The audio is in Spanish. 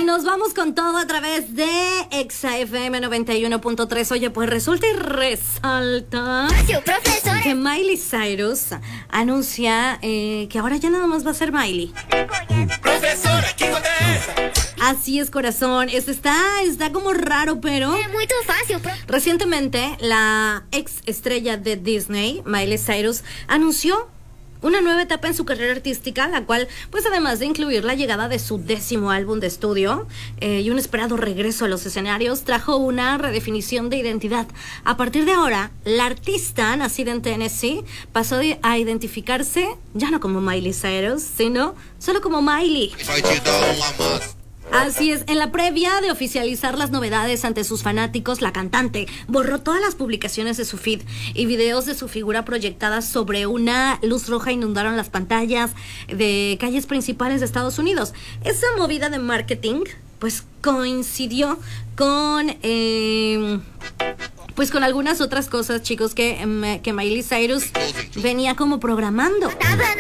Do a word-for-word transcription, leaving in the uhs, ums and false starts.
nos vamos con todo a través de Exa F M noventa y uno punto tres. Oye, pues resulta y resalta que Miley Cyrus anuncia eh, que ahora ya nada más va a ser Miley. Profesora, ¿quién contra esa? Así es, corazón. Esto está, está como raro, pero... Es muy fácil, pro. Recientemente, la ex estrella de Disney, Miley Cyrus, anunció una nueva etapa en su carrera artística, la cual, pues además de incluir la llegada de su décimo álbum de estudio eh, y un esperado regreso a los escenarios, trajo una redefinición de identidad. A partir de ahora, la artista, nacida en Tennessee, pasó a identificarse ya no como Miley Cyrus, sino solo como Miley. Así es, en la previa de oficializar las novedades ante sus fanáticos, la cantante borró todas las publicaciones de su feed y videos de su figura proyectadas sobre una luz roja inundaron las pantallas de calles principales de Estados Unidos. Esa movida de marketing, pues coincidió con... Eh, pues con algunas otras cosas, chicos, que, que Miley Cyrus venía como programando.